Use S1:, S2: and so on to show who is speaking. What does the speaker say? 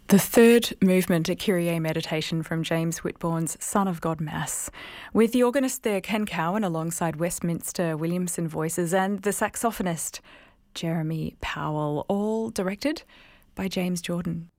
S1: The third movement, a Kyrie meditation from James Whitbourne's Son of God Mass, with the organist there Ken Cowan alongside Westminster Williamson Voices and the saxophonist Jeremy Powell, all directed by James Jordan.